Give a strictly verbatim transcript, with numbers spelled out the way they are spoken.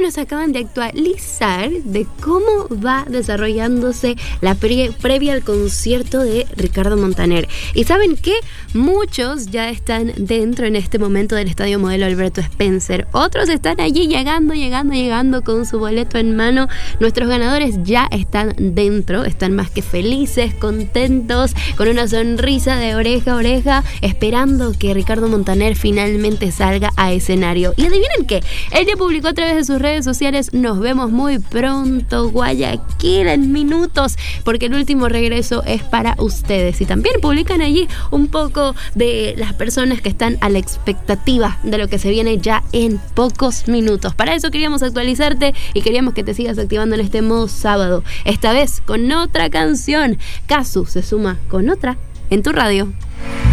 nos acaban de actualizar de cómo va desarrollándose la pre- previa al concierto de Ricardo Montaner. ¿Y saben qué? Muchos ya están dentro en este momento del Estadio Modelo Alberto Spencer. Otros están allí llegando, llegando, llegando con su boleto en mano. Nuestros ganadores ya están dentro, están más que felices, contentos, con una sonrisa de oreja a oreja, esperando que Ricardo Montaner finalmente salga a escenario. Y adivinen qué, él ya publicó a través de sus redes sociales: nos vemos muy pronto, Guayaquil, en minutos, porque el último regreso es para ustedes. Y también publican allí un poco de las personas que están a la expectativa de lo que se viene ya en pocos minutos. Para eso queríamos actualizarte y queríamos que te sigas activando en este modo sábado, esta vez con otra canción. Casu se suma con otra en tu radio.